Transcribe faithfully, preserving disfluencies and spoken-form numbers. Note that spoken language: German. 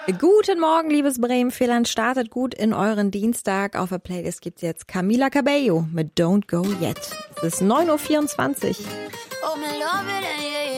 Guten Morgen, liebes Bremen-Vierland. Startet gut in euren Dienstag. Auf der Playlist gibt's jetzt Camila Cabello mit Don't Go Yet. Es ist neun Uhr vierundzwanzig. Oh, me love it, yeah,